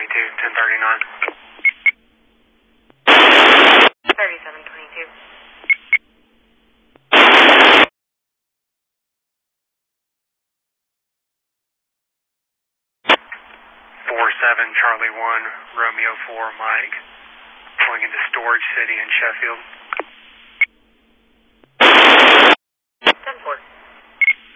1039. 3722. 47 Charlie 1 Romeo 4 Mike. Going into Storage City in Sheffield.